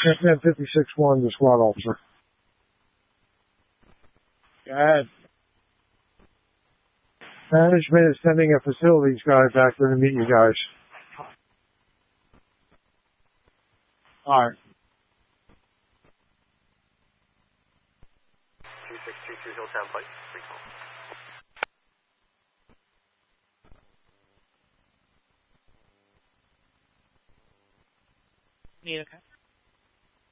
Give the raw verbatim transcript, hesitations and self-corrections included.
F fifty-six one, the squad officer. Go ahead. Management is sending a facilities guy back there to meet you guys. All right. two six two two Hilltown Pike, please call. Need okay.